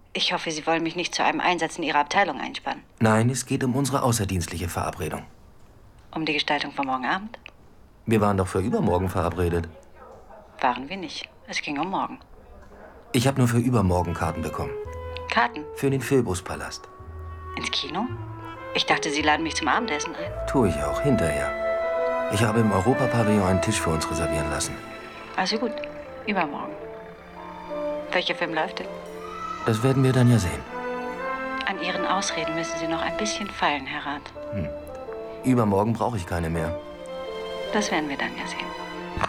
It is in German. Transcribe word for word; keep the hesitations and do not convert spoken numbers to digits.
Ich hoffe, Sie wollen mich nicht zu einem Einsatz in Ihrer Abteilung einspannen. Nein, es geht um unsere außerdienstliche Verabredung. Um die Gestaltung von morgen Abend? Wir waren doch für übermorgen verabredet. Waren wir nicht. Es ging um morgen. Ich habe nur für übermorgen Karten bekommen. Karten? Für den Philbus-Palast. Ins Kino? Ich dachte, Sie laden mich zum Abendessen ein. Tue ich auch, hinterher. Ich habe im Europapavillon einen Tisch für uns reservieren lassen. Also gut, übermorgen. Welcher Film läuft denn? Das werden wir dann ja sehen. An Ihren Ausreden müssen Sie noch ein bisschen feilen, Herr Rath. Hm. Übermorgen brauche ich keine mehr. Das werden wir dann ja sehen.